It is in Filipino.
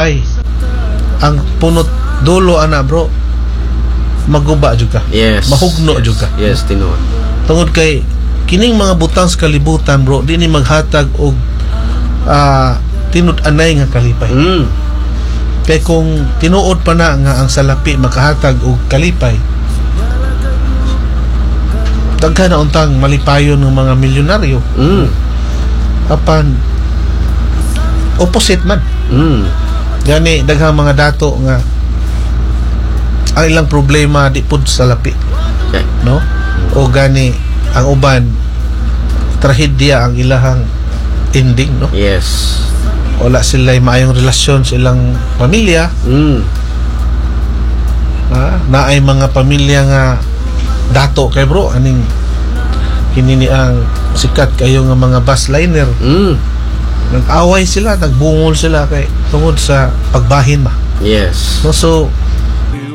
kalipay ang punot dulo ana bro, maguba jud ka. Yes. Mahugno jud ka. Yes, tinuod. Tungod kay kining mga butang sa kalibutan bro, di ni maghatag og tinud-anay nga kalipay. Kay kung tinuod pa na nga ang salapi makahatag og kalipay, daghan na untang malipayon ng mga milyonaryo. Apan opposite man. Gani daghang mga dato nga ang ilang problema di pud salapi. Okay. No? O gani ang uban trahedya ang ilahang ending, no? Yes. Wala sila maayong relasyon sa ilang pamilya. Naay mga pamilya nga dato kay bro aning kinini ang sikat kayo nga mga bus liner. Nag-away sila, nagbungol sila kay tungod sa pagbahin ba. Yes. No, so